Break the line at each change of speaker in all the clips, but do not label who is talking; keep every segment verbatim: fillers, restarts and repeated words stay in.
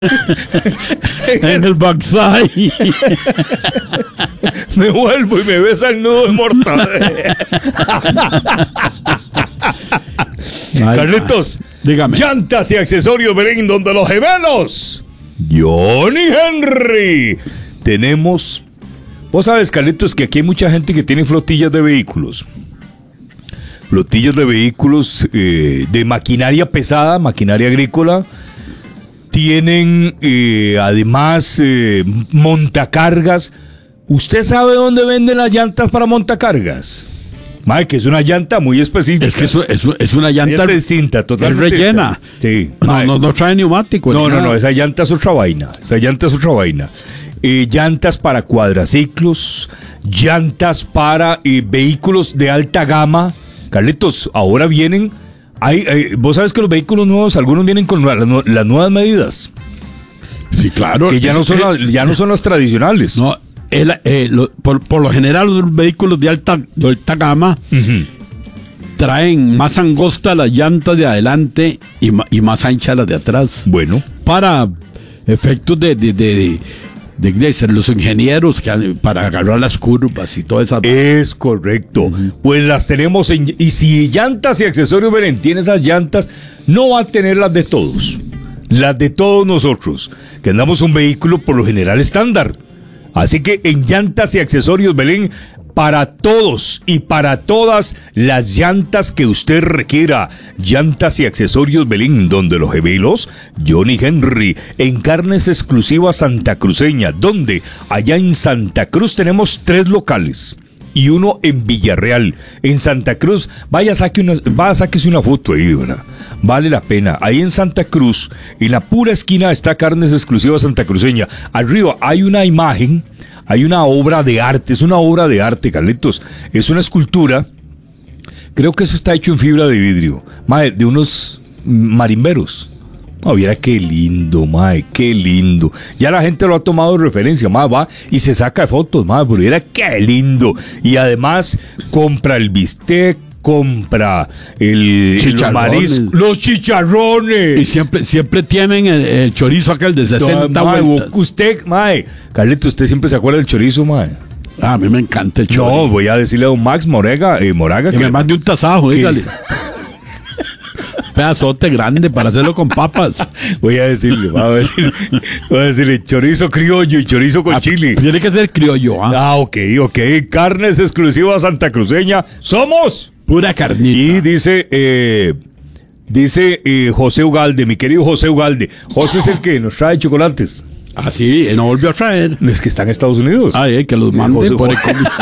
en el backside.
Me vuelvo y me besa el nudo de mortal. Carlitos,
dígame.
Llantas y accesorios Belén, donde los gemelos Johnny Henry. Tenemos, vos sabes, Carlitos, que aquí hay mucha gente que tiene flotillas de vehículos. Flotillas de vehículos, eh, de maquinaria pesada, maquinaria agrícola. Tienen eh, además eh, montacargas. ¿Usted sabe dónde venden las llantas para montacargas? Mae, que es una llanta muy específica.
Es que es, es, es una llanta
distinta, totalmente.
Es rellena.
Sí.
No, no, no trae neumático.
No, no, no, esa llanta es otra vaina. Esa llanta es otra vaina. Eh, llantas para cuadraciclos, llantas para eh, vehículos de alta gama. Carlitos, ahora vienen. Hay, hay, vos sabes que los vehículos nuevos, algunos vienen con la, la, las nuevas medidas.
Sí, claro.
Que ya, no son, la, ya no son las tradicionales.
No. El, eh, lo, por, por lo general los vehículos de alta, de alta gama uh-huh. traen más angosta las llantas de adelante y, y más anchas las de atrás.
Bueno.
Para efectos de, de, de, de, de, de ser los ingenieros que, para agarrar las curvas y toda esa...
Es correcto. Uh-huh. Pues las tenemos en... Y si llantas y accesorios Belén tiene esas llantas, no va a tener las de todos. Las de todos nosotros, que andamos un vehículo por lo general estándar. Así que en Llantas y Accesorios Belén, para todos y para todas las llantas que usted requiera. Llantas y Accesorios Belén, donde los gemelos Johnny Henry, en carnes exclusivas santacruceña, donde allá en Santa Cruz tenemos tres locales y uno en Villarreal. En Santa Cruz, vaya, saque una, vaya, sáquese una foto ahí, ¿verdad? Vale la pena. Ahí en Santa Cruz, en la pura esquina está Carnes Exclusivas Santacruceña. Arriba hay una imagen, hay una obra de arte, es una obra de arte, Carlitos. Es una escultura, creo que eso está hecho en fibra de vidrio, mae, de unos marimberos. Oh, mira qué lindo, mae, qué lindo. Ya la gente lo ha tomado de referencia, mae, va y se saca fotos, mae, pero mira qué lindo. Y además compra el bistec, compra el los mariscos, los chicharrones.
Y siempre, siempre tienen el, el chorizo aquel de sesenta
mae,
vueltas.
Usted, mae, Carlito, ¿usted siempre se acuerda del chorizo, mae?
Ah, a mí me encanta el chorizo.
No, voy a decirle a don Max Morega, eh, Moraga
que, que me mande un tasajo, dígale. Pedazote grande para hacerlo con papas.
Voy a decirle, voy a decirle, voy a decirle chorizo criollo y chorizo con
ah,
chile.
Tiene que ser criollo, ¿ah?
Ah, ok, ok. Carnes exclusivas santacruceña. ¡Somos!
Pura carnita.
Y dice, eh, dice eh, José Ugalde, mi querido José Ugalde. José es el que nos trae chocolates.
Ah, sí, no volvió a traer.
Es que está en Estados Unidos.
Ah, eh, que los mande
José,
por el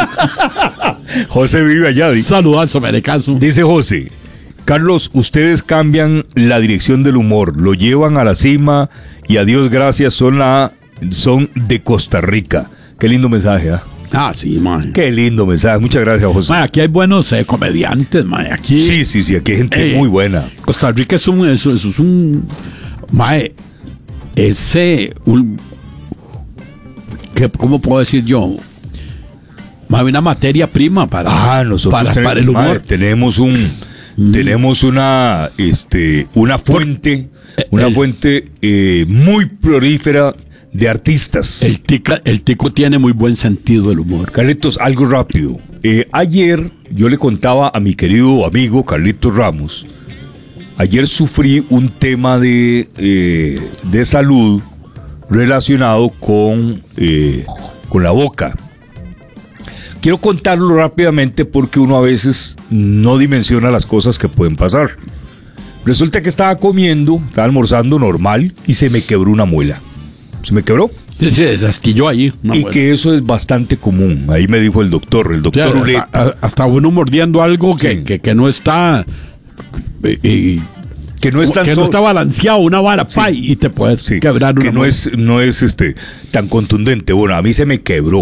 José vive allá.
Saludazo, merecazo.
Dice José: Carlos, ustedes cambian la dirección del humor, lo llevan a la cima y a Dios gracias son, la, son de Costa Rica. Qué lindo mensaje, ¿ah? ¿eh?
Ah, sí, man.
Qué lindo mensaje. Muchas gracias, José.
Man, aquí hay buenos eh, comediantes, man. Aquí,
sí, sí, sí. Aquí hay gente eh, muy buena.
Costa Rica es un... Eso, eso es un... Man, ese... Un, que, ¿cómo puedo decir yo? Man, una materia prima para,
ah, nosotros
para,
tenemos,
para el humor.
Man, tenemos un... Mm. Tenemos una... Este, una fuente... Una el, fuente eh, muy prolífera de artistas.
El, tica, el tico tiene muy buen sentido del humor.
Carlitos, algo rápido. Eh, ayer yo le contaba a mi querido amigo Carlitos Ramos. Ayer sufrí un tema de, eh, de salud relacionado con, eh, con la boca. Quiero contarlo rápidamente porque uno a veces no dimensiona las cosas que pueden pasar. Resulta que estaba comiendo, estaba almorzando normal y se me quebró una muela. ¿Se me quebró?
Sí, se desastilló ahí.
Y muela. Que eso es bastante común. Ahí me dijo el doctor, el doctor
sí,
Ureta.
Hasta, hasta uno mordiendo algo que, sí. que, que no está... Eh,
que no, es tan
que
so-
no está balanceado, una vara, sí. pa, y te puedes
sí.
quebrar una
que no
muela.
es, no es este, tan contundente. Bueno, a mí se me quebró.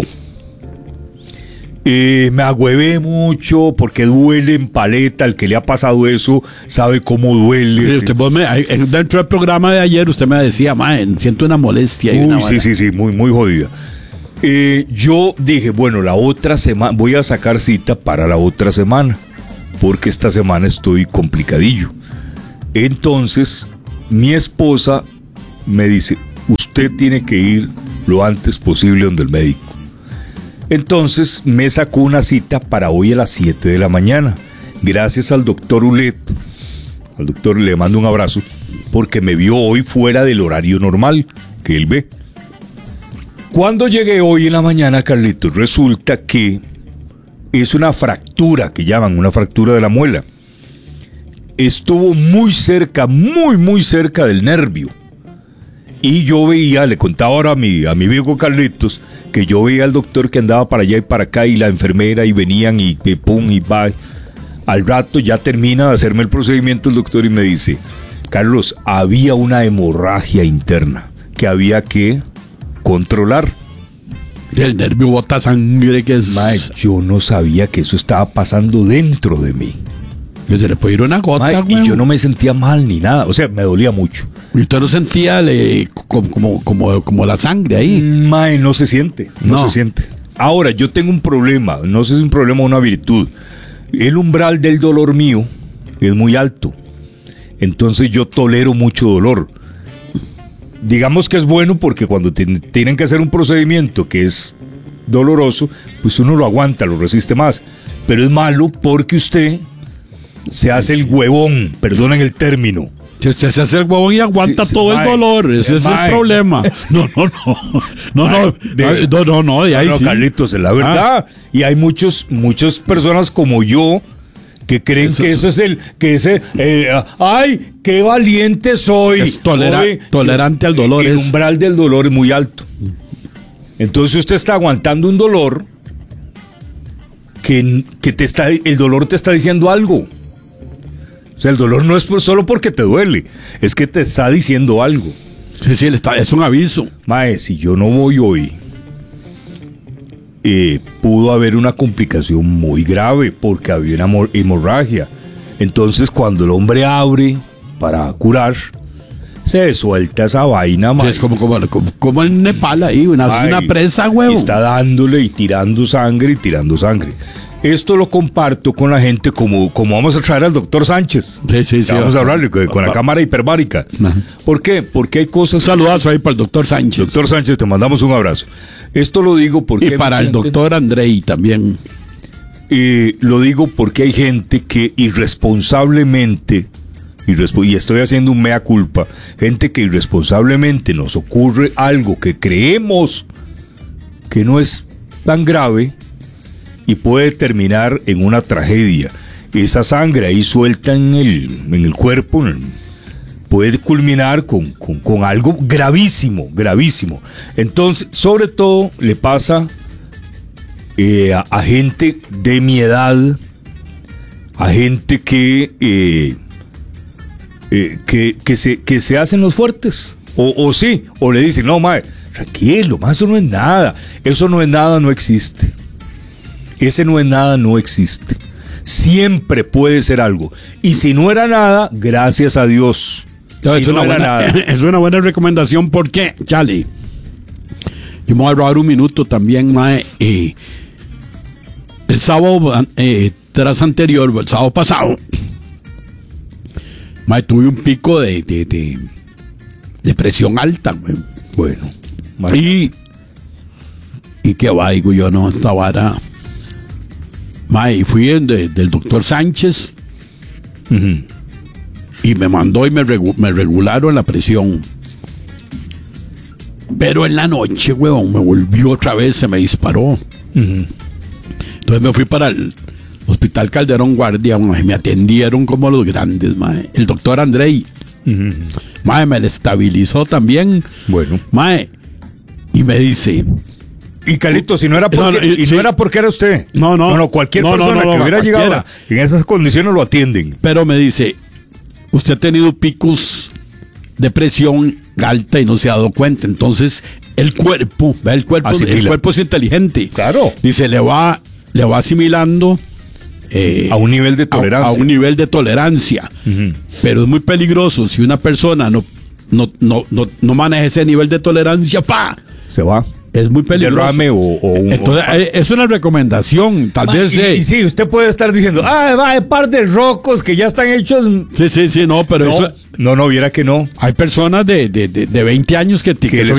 Eh, me agüevé mucho porque duele en paleta. El que le ha pasado eso sabe cómo duele.
Sí, usted, vos me, dentro del programa de ayer usted me decía, man, siento una molestia. Y
Uy,
una
sí, sí, sí, muy, muy jodida. Eh, yo dije, bueno, la otra semana, voy a sacar cita para la otra semana, porque esta semana estoy complicadillo. Entonces, mi esposa me dice, usted tiene que ir lo antes posible donde el médico. Entonces me sacó una cita para hoy a las siete de la mañana. Gracias al doctor Ulet, al doctor le mando un abrazo, porque me vio hoy fuera del horario normal que él ve. Cuando llegué hoy en la mañana, Carlitos, resulta que es una fractura, que llaman una fractura de la muela. Estuvo muy cerca, muy, muy cerca del nervio. Y yo veía, le contaba ahora a mi, a mi viejo Carlitos, que yo veía al doctor que andaba para allá y para acá, y la enfermera, y venían, y, y pum, y va. Al rato ya termina de hacerme el procedimiento el doctor y me dice: Carlos, había una hemorragia interna que había que controlar.
El nervio bota sangre, que es...
Mae, yo no sabía que eso estaba pasando dentro de mí.
Que se le puede ir una gota,
Mae,
güey.
y yo no me sentía mal ni nada, o sea, me dolía mucho.
Y usted no sentía le, como, como, como, como la sangre ahí.
Mae, no se siente, no,
No.
se siente. Ahora, yo tengo un problema, no sé si es un problema o una virtud. El umbral del dolor mío es muy alto. Entonces yo tolero mucho dolor. Digamos que es bueno porque cuando te, tienen que hacer un procedimiento que es doloroso, pues uno lo aguanta, lo resiste más. Pero es malo porque usted se hace el huevón, perdonen el término.
Si usted se hace el huevón y aguanta
Sí, sí,
todo
mae,
el dolor, ese es
mae.
el problema. No, no, no. No,
Mae,
no,
de-
no, no, no, de ahí
No, no,
sí.
Carlitos, es la verdad. Y hay muchos, muchas personas como yo que creen
Eso
que
es-
eso es el, que ese, eh, ay, qué valiente soy.
Es tolera-
Oye,
tolerante al dolor,
El
es-
umbral del dolor es muy alto. Entonces usted está aguantando un dolor que, que te está, el dolor te está diciendo algo. O sea, el dolor no es por- solo porque te duele, es que te está diciendo algo.
Sí, sí, le está, es un aviso.
Mae, si yo no voy hoy, eh, pudo haber una complicación muy grave porque había una hemor- hemorragia. Entonces, cuando el hombre abre para curar, se suelta esa vaina,
Sí,
mae.
es como, como, como, como en Nepal ahí, una,
Mae,
una presa, huevo.
y está dándole y tirando sangre y tirando sangre. Esto lo comparto con la gente como, como vamos a traer al doctor Sánchez.
Sí, sí, sí.
Vamos a hablarle con, con la
Va-
cámara hiperbárica.
Ajá.
¿Por qué? Porque hay
Un
cosas...
saludazo ahí para el doctor Sánchez.
Doctor Sánchez, te mandamos un abrazo. Esto lo digo porque...
y para
hay
el
gente-
doctor Andrei también.
Eh, lo digo porque hay gente que irresponsablemente, irrespo- y estoy haciendo un mea culpa, gente que irresponsablemente nos ocurre algo que creemos que no es tan grave y puede terminar en una tragedia. Esa sangre ahí suelta en el, en el cuerpo en- puede culminar con, con, con algo gravísimo, gravísimo. Entonces, sobre todo le pasa eh, a, a gente de mi edad, a gente que, eh, eh, que, que, se, que se hacen los fuertes. O, o sí, o le dicen, no, mae, tranquilo, mae, eso no es nada. Eso no es nada, no existe. Ese no es nada, no existe. Siempre puede ser algo. Y si no era nada, gracias a Dios.
No,
Si
es,
no
una
era
buena,
nada.
es una buena recomendación porque, Charlie, yo me voy a robar un minuto también, mae. eh, el sábado eh, tras anterior, el sábado pasado, mae, tuve un pico de, de, de, de presión alta, güey.
Bueno, mae,
Y, y qué va, digo yo, no, esta vara. Mae, fui en de- del doctor Sánchez
ujú.
y me mandó y me, regu- me regularon la presión. Pero en la noche, huevón, me volvió otra vez, se me disparó.
Ujú.
Entonces me fui para el Hospital Calderón Guardia, mae, me atendieron como los grandes, mae. El doctor Andrei,
Ujú.
mae, me le estabilizó también,
Bueno.
mae, y me dice,
Y Carlito, si no era porque,
No, no, y-
y
sí.
no era porque era usted.
No, no.
No, no, cualquier
No, no,
persona
no, no,
que hubiera llegado
cualquiera.
en esas condiciones lo atienden.
pero me dice, usted ha tenido picos de presión alta y no se ha dado cuenta. Entonces, el cuerpo, ¿ve? el cuerpo, el
Asimila.
cuerpo es inteligente.
Claro.
Dice, le va, le va asimilando eh,
A un nivel de
a-
tolerancia.
A, un nivel de tolerancia.
Ujú.
Pero es muy peligroso si una persona no, no, no, no, no maneja ese nivel de tolerancia, ¡pa!
Se va.
es muy peligroso.
derrame o, o un...
Entonces,
o-
eh, es una recomendación, tal
Ma,
vez...
y,
eh,
y sí, usted puede estar diciendo, ah, va, hay par de rocos que ya están hechos.
sí, sí, sí, no, pero
No,
eso,
no, no, viera que no.
hay personas de, de, de, de veinte años que,
Que
que
les
son